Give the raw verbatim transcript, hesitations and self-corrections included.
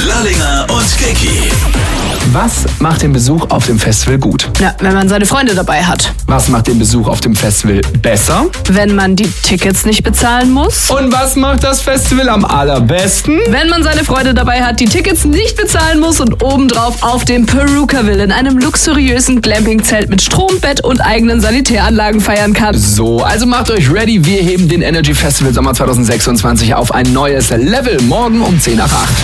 Lallinger und Keki. Was macht den Besuch auf dem Festival gut? Ja, wenn man seine Freunde dabei hat. Was macht den Besuch auf dem Festival besser? Wenn man die Tickets nicht bezahlen muss. Und was macht das Festival am allerbesten? Wenn man seine Freunde dabei hat, die Tickets nicht bezahlen muss und obendrauf auf dem Perukaville in einem luxuriösen Glamping-Zelt mit Strom, Bett und eigenen Sanitäranlagen feiern kann. So, also macht euch ready. Wir heben den Energy Festival Sommer zwanzig sechsundzwanzig auf ein neues Level. Morgen um zehn nach acht.